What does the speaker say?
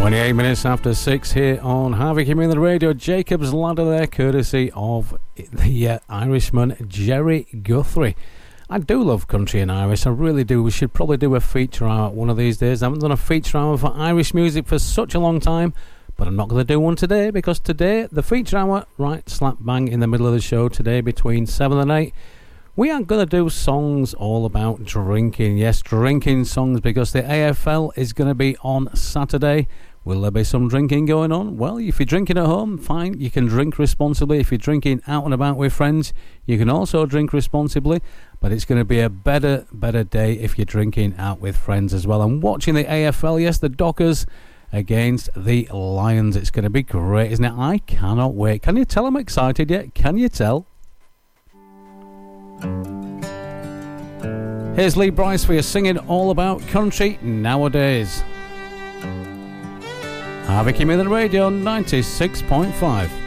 28 minutes after 6 here on Harvey Community Radio. Jacob's Ladder there, courtesy of the Irishman Jerry Guthrie. I do love country and Irish, I really do. We should probably do a feature hour one of these days. I haven't done a feature hour for Irish music for such a long time, but I'm not going to do one today, because today, the feature hour, right slap bang in the middle of the show today between 7 and 8, we are going to do songs all about drinking. Yes, drinking songs, because the AFL is going to be on Saturday. Will there be some drinking going on? Well, if you're drinking at home, fine, you can drink responsibly. If you're drinking out and about with friends, you can also drink responsibly. But it's going to be a better day if you're drinking out with friends as well. And watching the AFL, yes, the Dockers against the Lions. It's going to be great, isn't it? I cannot wait. Can you tell I'm excited yet? Can you tell? Here's Lee Bryce for you singing all about country nowadays. Harvey Community Radio 96.5.